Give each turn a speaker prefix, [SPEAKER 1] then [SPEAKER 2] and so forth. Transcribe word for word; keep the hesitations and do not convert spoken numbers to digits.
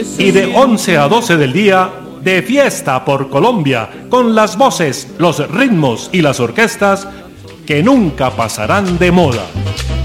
[SPEAKER 1] Y de once a doce del día, de fiesta por Colombia, con las voces, los ritmos y las orquestas que nunca pasarán de moda.